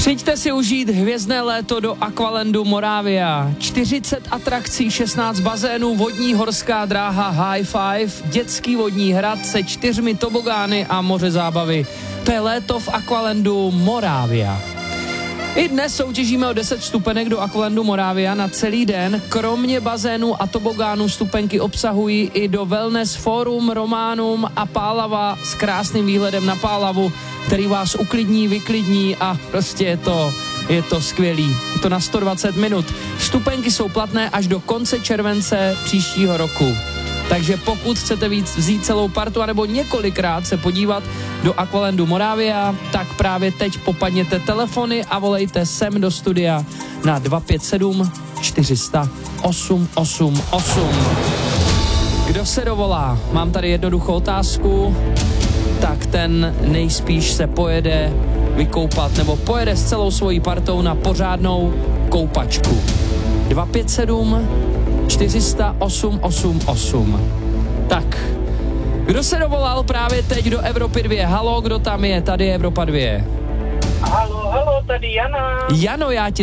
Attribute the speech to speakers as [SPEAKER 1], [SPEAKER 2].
[SPEAKER 1] Přijďte si užít hvězdné léto do Aqualandu Moravia. 40 atrakcí, 16 bazénů, vodní horská dráha High Five, dětský vodní hrad se 4 tobogány a moře zábavy. To je léto v Aqualandu Moravia. I dnes soutěžíme o 10 vstupenek do Aqualandu Moravia na celý den. Kromě bazénu a tobogánů vstupenky obsahují i do Wellness Forum, Románum a Pálava s krásným výhledem na Pálavu, který vás uklidní, vyklidní a prostě je to skvělý. Je to na 120 minut. Vstupenky jsou platné až do konce července příštího roku. Takže pokud chcete vzít celou partu anebo několikrát se podívat do Aqualandu Moravia, tak právě teď popadněte telefony a volejte sem do studia na 257 400 888. Kdo se dovolá? Mám tady jednoduchou otázku, tak ten nejspíš se pojede vykoupat nebo pojede s celou svojí partou na pořádnou koupačku. 257 400 888. Tak, kdo se dovolal právě teď do Evropy 2? Halo, kdo tam je? Tady je Evropa 2.
[SPEAKER 2] Halo, tady Jana.
[SPEAKER 1] Jano, já tě